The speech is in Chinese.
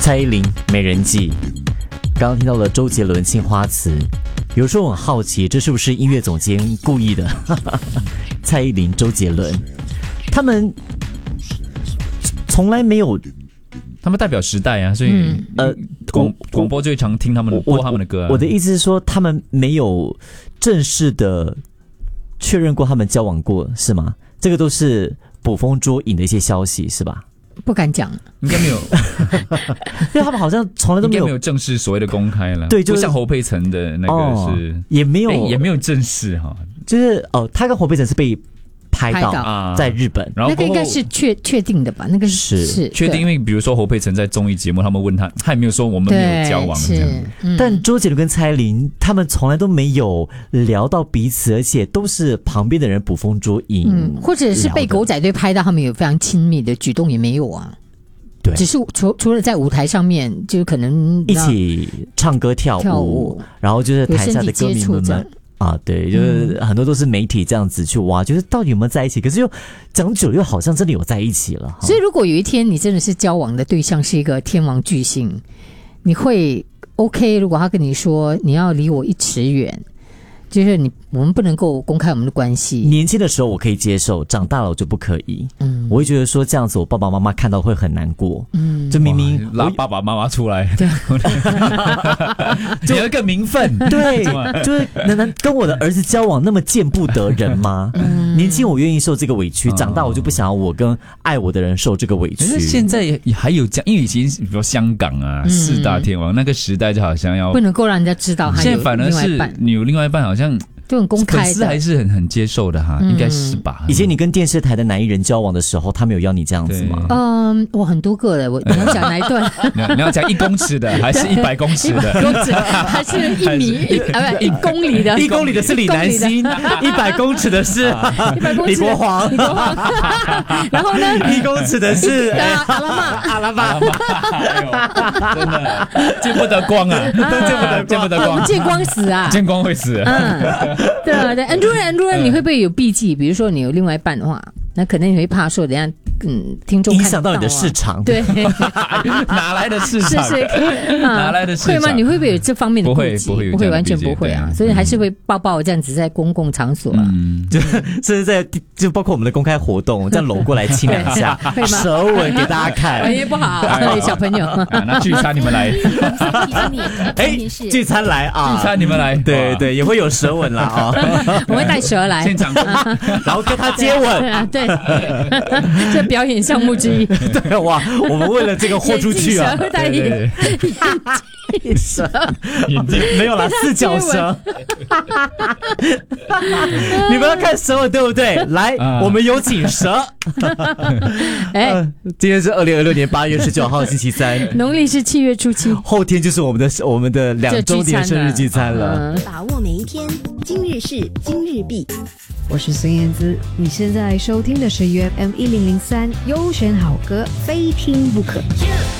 蔡依林美人计，刚刚听到了周杰伦青花瓷。有时候我很好奇，这是不是音乐总监故意的？蔡依林、周杰伦，他们从来没有， 他们代表时代啊，所以广播最常听他们播他们的歌啊。 我的意思是说，他们没有正式的确认过他们交往过，是吗？这个都是捕风捉影的一些消息，是吧？ 不敢讲， 应该没有， 因为他们好像从来都没有正式所谓的公开了， 对，就是不像侯佩岑的那个是， 也没有正式哈， 就是他跟侯佩岑是被拍到在日本， 然后那个应该是确定的吧？那个是确定，因为比如说侯佩岑在综艺节目，他们问他也没有说我们没有交往这样。 但周杰伦跟蔡依林他们从来都没有聊到彼此，而且都是旁边的人捕风捉影， 或者是被狗仔队拍到他们有非常亲密的举动也没有啊。 对， 只是除了在舞台上面，就可能一起唱歌跳舞，然后就是台下的歌迷们。对，就是很多都是媒体这样子去挖，就是到底有没有在一起，可是又讲久了又好像真的有在一起了。 所以如果有一天你真的是交往的对象是一个天王巨星，你会 OK？ 如果他跟你说你要离我1尺远，就是我们不能够公开我们的关系。 年轻的时候我可以接受，长大了我就不可以。我会觉得说这样子我爸爸妈妈看到会很难过。就明明拉爸爸妈妈出来， 对， 就有一个名分，对，就是能跟我的儿子交往那么见不得人吗？年轻我愿意受这个委屈，长大我就不想要我跟爱我的人受这个委屈。 现在还有这样，因为以前比如说香港啊，4大天王那个时代就好像要不能够让人家知道， 现在反而是你有另外一半，好像就很公开的， 粉丝还是很接受的哈，应该是吧？ 以前你跟电视台的男艺人交往的时候，他们有要你这样子吗？ 我很多个了，你要讲哪一段？ 你要讲1公尺的，还是100公尺的？ 公尺还是1米？1公里的 ？1公里的是李南星，100公尺的是李国煌。 然后呢 ？1公尺的是阿拉玛， 真的见不得光啊，见不得光， 见光死啊， 见光会死。 对啊，对，很多人你会不会有避忌？比如说你有另外一半的话，那可能你会怕说，等下听众影响到你的市场。 对， 哪来的市场？哪来的市场？ 会吗？你会不会有这方面的顾忌？ 不会， 完全不会啊。所以还是会抱这样子在公共场所啊， 就包括我们的公开活动，这样搂过来亲2下，舌吻给大家看， 也不好，小朋友。 那聚餐你们来， 聚餐来啊！ 聚餐你们来， 对，也会有舌吻啦啊！ 我会带蛇来现场， 然后跟他接吻， 对，这表演项目之一。 对哇，我们为了这个豁出去啊！蛇眼睛没有啦，4脚蛇。你们要看蛇吻对不对？来，我们有请蛇。今天是2026年8月19号星期3， 农历是7月初7， 后天就是我们的2周年生日聚餐了。 把握每一天，今日事今日毕。 我是孙燕姿，你现在收听的是 UFM 1003优选好歌，非听不可。